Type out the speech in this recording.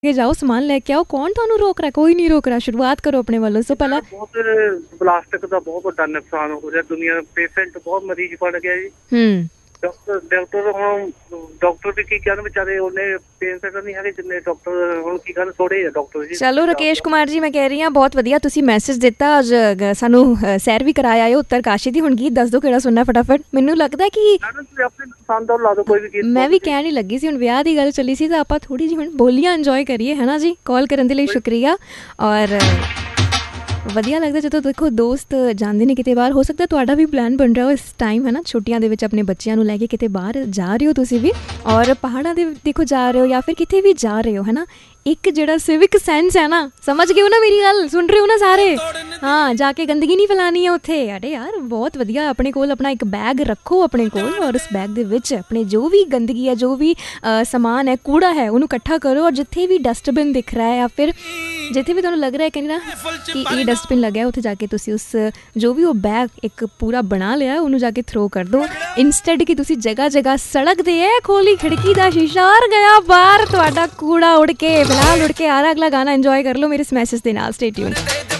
के जाओ, समान लेके आओ। कौन ਤੁਹਾਨੂੰ ਰੋਕ ਰਿਹਾ? ਕੋਈ ਨਹੀਂ ਰੋਕ ਰਿਹਾ। ਸ਼ੁਰੂਆਤ ਕਰੋ ਆਪਣੇ ਵੱਲੋਂ। ਸੋ ਪਹਿਲਾਂ ਬਹੁਤ ਪਲਾਸਟਿਕ ਦਾ ਬਹੁਤ ਵੱਡਾ ਨੁਕਸਾਨ ਹੋ ਰਿਹਾ ਦੁਨੀਆ, ਪੇਸ਼ੈਂਟ ਬਹੁਤ ਮਰੀਜ਼ ਬਣ ਗਿਆ ਜੀ। ਡਾਕਟਰ ਵੀ ਕੀ ਕਹਿਣ ਵਿਚਾਰੇ, ਉਹਨੇ ਪੇਸ਼ੈਂਟ ਨਹੀਂ ਹੈਗੇ ਜਿੰਨੇ ਡਾਕਟਰ, ਹੁਣ ਕੀ ਕਰਨ, ਥੋੜੇ ਆ ਡਾਕਟਰ ਜੀ। ਚਲੋ ਰਾਕੇਸ਼ ਕੁਮਾਰ ਜੀ, ਮੈਂ ਕਹਿ ਰਹੀ ਹਾਂ ਬਹੁਤ ਵਧੀਆ ਤੁਸੀਂ ਮੈਸੇਜ ਦਿੱਤਾ, ਅੱਜ ਸਾਨੂੰ ਸੈਰ ਵੀ ਕਰਾਇਆ ਆਏ ਉੱਤਰਕਾਸ਼ੀ ਦੀ। ਹੁਣ ਗੀਤ ਦੱਸ ਦਿਓ ਕਿਹੜਾ ਸੁਣਨਾ ਫਟਾਫਟ। ਮੈਨੂੰ ਲੱਗਦਾ ਕਿ ਮੈਂ ਵੀ ਕਹਿਣ ਹੀ ਲੱਗੀ ਸੀ, ਹੁਣ ਵਿਆਹ ਦੀ ਗੱਲ ਚੱਲੀ ਸੀ ਤਾਂ ਆਪਾਂ ਥੋੜ੍ਹੀ ਜਿਹੀ ਹੁਣ ਬੋਲੀਆਂ ਇੰਜੋਏ ਕਰੀਏ, ਹੈ ਨਾ ਜੀ। ਕਾਲ ਕਰਨ ਦੇ ਲਈ ਸ਼ੁਕਰੀਆ। ਔਰ ਵਧੀਆ ਲੱਗਦਾ ਜਦੋਂ ਦੇਖੋ ਦੋਸਤ ਜਾਂਦੇ ਨੇ ਕਿਤੇ ਬਾਹਰ। ਹੋ ਸਕਦਾ ਤੁਹਾਡਾ ਵੀ ਪਲਾਨ ਬਣ ਰਿਹਾ ਹੋ ਇਸ ਟਾਈਮ, ਹੈ ਨਾ, ਛੁੱਟੀਆਂ ਦੇ ਵਿੱਚ ਆਪਣੇ ਬੱਚਿਆਂ ਨੂੰ ਲੈ ਕੇ ਕਿਤੇ ਬਾਹਰ ਜਾ ਰਹੇ ਹੋ ਤੁਸੀਂ ਵੀ, ਔਰ ਪਹਾੜਾਂ ਦੇ ਦੇਖੋ ਜਾ ਰਹੇ ਹੋ ਜਾਂ ਫਿਰ ਕਿਤੇ ਵੀ ਜਾ ਰਹੇ ਹੋ, ਹੈ ਨਾ। ਇੱਕ ਜਿਹੜਾ ਸਿਵਿਕ ਸੈਂਸ ਹੈ ਨਾ, ਸਮਝ ਗਏ ਹੋ ਨਾ ਮੇਰੀ ਗੱਲ, ਸੁਣ ਰਹੇ ਹੋ ਨਾ ਸਾਰੇ? ਹਾਂ, ਜਾ ਕੇ ਗੰਦਗੀ ਨਹੀਂ ਫੈਲਾਉਣੀ ਹੈ ਉੱਥੇ। ਅਰੇ ਯਾਰ ਬਹੁਤ ਵਧੀਆ, ਆਪਣੇ ਕੋਲ ਆਪਣਾ ਇੱਕ ਬੈਗ ਰੱਖੋ ਆਪਣੇ ਕੋਲ, ਔਰ ਉਸ ਬੈਗ ਦੇ ਵਿੱਚ ਆਪਣੇ ਜੋ ਵੀ ਗੰਦਗੀ ਹੈ, ਜੋ ਵੀ ਸਮਾਨ ਹੈ, ਕੂੜਾ ਹੈ, ਉਹਨੂੰ ਇਕੱਠਾ ਕਰੋ। ਔਰ ਜਿੱਥੇ ਵੀ ਡਸਟਬਿਨ ਦਿਖ ਰਿਹਾ ਹੈ ਜਾਂ ਫਿਰ ਜਿੱਥੇ ਵੀ ਤੁਹਾਨੂੰ ਲੱਗ ਰਿਹਾ ਕਿ ਨਾ ਕਿ ਇਹ ਡਸਟਬਿਨ ਲੱਗਿਆ, ਉੱਥੇ ਜਾ ਕੇ ਤੁਸੀਂ ਉਸ ਜੋ ਵੀ ਉਹ ਬੈਗ ਇੱਕ ਪੂਰਾ ਬਣਾ ਲਿਆ ਉਹਨੂੰ ਜਾ ਕੇ ਥਰੋ ਕਰ ਦਿਓ। ਇੰਸਟੈਡ ਕਿ ਤੁਸੀਂ ਜਗ੍ਹਾ ਜਗ੍ਹਾ ਸੜਕ ਦੇ ਖੋਲੀ ਖਿੜਕੀ ਦਾ ਸ਼ੀਸ਼ਾ ਔਰ ਗਿਆ ਬਾਹਰ ਤੁਹਾਡਾ ਕੂੜਾ ਉੜ ਕੇ, ਫਿਲਹਾਲ ਉੜ ਕੇ ਆ ਰਿਹਾ। ਅਗਲਾ ਗਾਣਾ ਇੰਜੋਏ ਕਰ ਲਓ ਮੇਰੇ ਇਸ ਮੈਸੇਜ ਦੇ ਨਾਲ। Stay tuned.